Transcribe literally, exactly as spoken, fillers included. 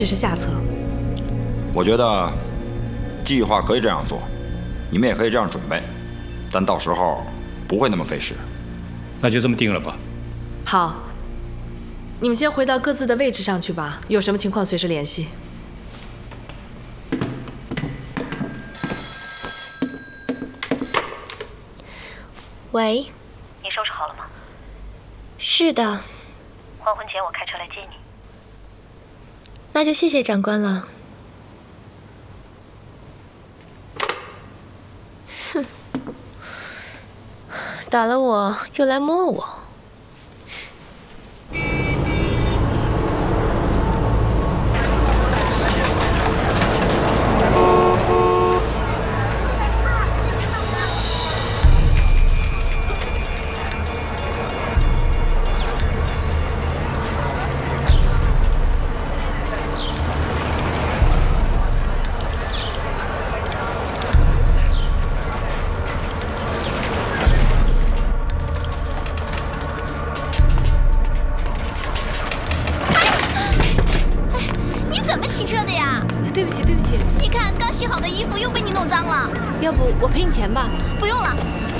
这是下策。 我觉得计划可以这样做，你们也可以这样准备，但到时候不会那么费时。 那就这么定了吧。 好，你们先回到各自的位置上去吧，有什么情况随时联系。 喂， 你收拾好了吗？ 是的。 黄昏前我开车来接你。 那就谢谢长官了。哼，打了我又来摸我。 对不起，对不起。 你看，刚洗好的衣服又被你弄脏了。 要不我赔你钱吧？ 不用了，